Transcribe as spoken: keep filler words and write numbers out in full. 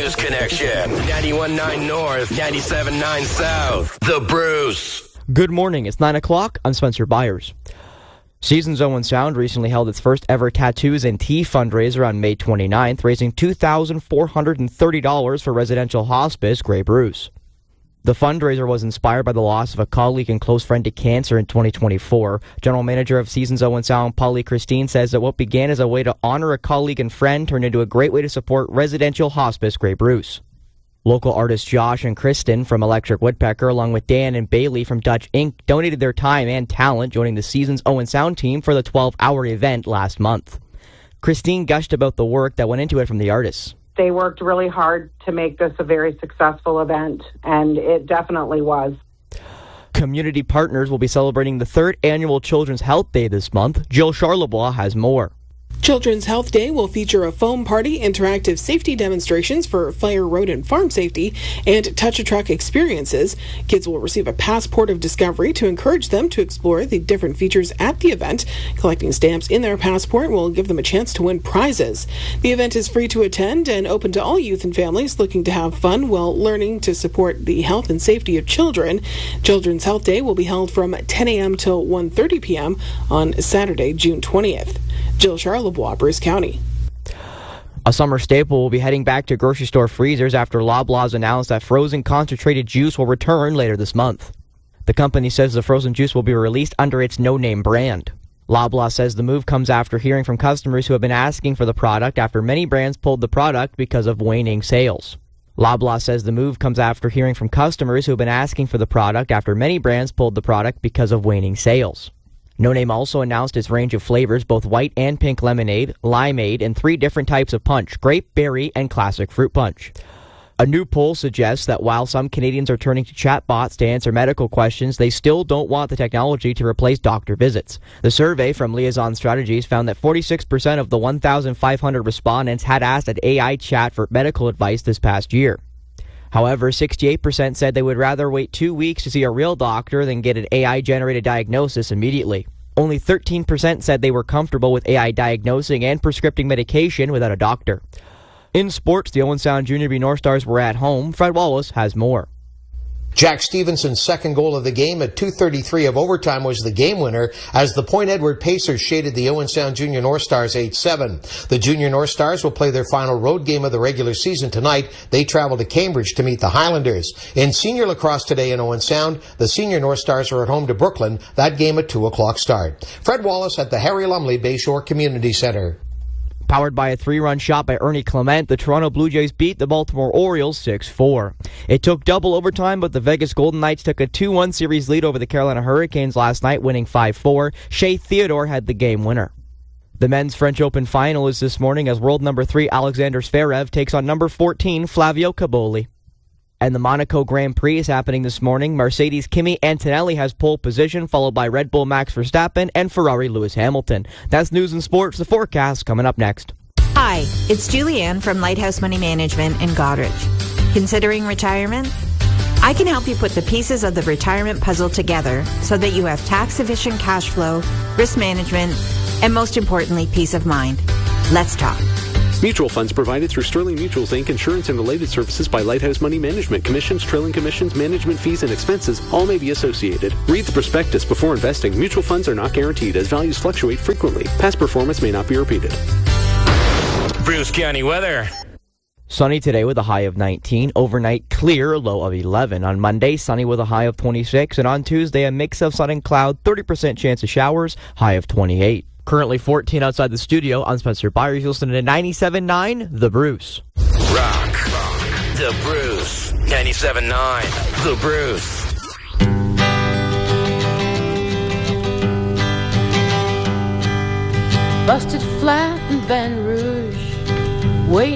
Bruce Connection. ninety-one point nine North, ninety-seven point nine South. The Bruce. Good morning. It's nine o'clock. I'm Spencer Byers. Seasons Owen Sound recently held its first ever Tattoos and Tea fundraiser on May twenty-ninth, raising two thousand four hundred thirty dollars for residential hospice Grey Bruce. The fundraiser was inspired by the loss of a colleague and close friend to cancer in twenty twenty-four. General Manager of Seasons Owen Sound, Polly Christine, says that what began as a way to honor a colleague and friend turned into a great way to support residential hospice Grey Bruce. Local artists Josh and Kristen from Electric Woodpecker, along with Dan and Bailey from Dutch Incorporated, donated their time and talent, joining the Seasons Owen Sound team for the twelve-hour event last month. Christine gushed about the work that went into it from the artists. They worked really hard to make this a very successful event, and it definitely was. Community partners will be celebrating the third annual Children's Health Day this month. Jill Charlebois has more. Children's Health Day will feature a foam party, interactive safety demonstrations for fire, road, and farm safety, and touch-a-truck experiences. Kids will receive a passport of discovery to encourage them to explore the different features at the event. Collecting stamps in their passport will give them a chance to win prizes. The event is free to attend and open to all youth and families looking to have fun while learning to support the health and safety of children. Children's Health Day will be held from ten a.m. till one thirty p.m. on Saturday, June twentieth. Jill Charlebois, Bruce County. A summer staple will be heading back to grocery store freezers after Loblaws announced that frozen concentrated juice will return later this month. The company says the frozen juice will be released under its no-name brand. Loblaws says the move comes after hearing from customers who have been asking for the product after many brands pulled the product because of waning sales. Loblaws says the move comes after hearing from customers who have been asking for the product after many brands pulled the product because of waning sales. No Name also announced its range of flavors, both white and pink lemonade, limeade, and three different types of punch, grape, berry, and classic fruit punch. A new poll suggests that while some Canadians are turning to chatbots to answer medical questions, they still don't want the technology to replace doctor visits. The survey from Liaison Strategies found that forty-six percent of the one thousand five hundred respondents had asked an A I chat for medical advice this past year. However, sixty-eight percent said they would rather wait two weeks to see a real doctor than get an A I-generated diagnosis immediately. Only thirteen percent said they were comfortable with A I diagnosing and prescribing medication without a doctor. In sports, the Owen Sound Junior B North Stars were at home. Fred Wallace has more. Jack Stevenson's second goal of the game at two thirty-three of overtime was the game winner as the Point Edward Pacers shaded the Owen Sound Junior North Stars eight seven. The Junior North Stars will play their final road game of the regular season tonight. They travel to Cambridge to meet the Highlanders. In senior lacrosse today in Owen Sound, the Senior North Stars are at home to Brooklyn. That game at two o'clock start. Fred Wallace at the Harry Lumley Bayshore Community Center. Powered by a three-run shot by Ernie Clement, the Toronto Blue Jays beat the Baltimore Orioles six four. It took double overtime, but the Vegas Golden Knights took a two one series lead over the Carolina Hurricanes last night, winning five four. Shea Theodore had the game winner. The men's French Open final is this morning as world number three Alexander Zverev takes on number fourteen Flavio Caboli. And the Monaco Grand Prix is happening this morning. Mercedes Kimi Antonelli has pole position, followed by Red Bull Max Verstappen and Ferrari Lewis Hamilton. That's news and sports. The forecast coming up next. Hi, it's Julianne from Lighthouse Money Management in Goderich. Considering retirement? I can help you put the pieces of the retirement puzzle together so that you have tax-efficient cash flow, risk management, and most importantly, peace of mind. Let's talk. Mutual funds provided through Sterling Mutuals, Incorporated. Insurance and related services by Lighthouse Money Management. Commissions, trailing commissions, management fees, and expenses all may be associated. Read the prospectus before investing. Mutual funds are not guaranteed as values fluctuate frequently. Past performance may not be repeated. Bruce County weather. Sunny today with a high of nineteen. Overnight clear, low of eleven. On Monday, sunny with a high of twenty-six. And on Tuesday, a mix of sun and cloud, thirty percent chance of showers, high of twenty-eight. Currently fourteen outside the studio. I'm Spencer Byers. You're listening to ninety-seven point nine, The Bruce. Rock. Rock. The Bruce. ninety-seven point nine, The Bruce. Busted flat in Baton Rouge. Waiting.